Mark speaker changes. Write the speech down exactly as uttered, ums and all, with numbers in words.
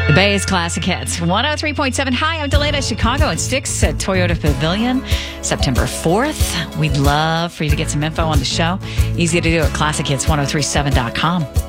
Speaker 1: The Bay's Classic Hits. one oh three point seven. Hi, I'm Delana, Chicago and Sticks at Toyota Pavilion, September fourth. We'd love for you to get some info on the show. Easy to do at classic hits ten thirty-seven dot com.